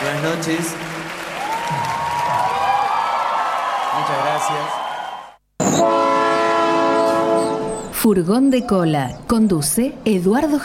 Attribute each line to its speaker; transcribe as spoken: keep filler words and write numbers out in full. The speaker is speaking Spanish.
Speaker 1: Buenas noches. Muchas gracias.
Speaker 2: Furgón de Cola. Conduce Eduardo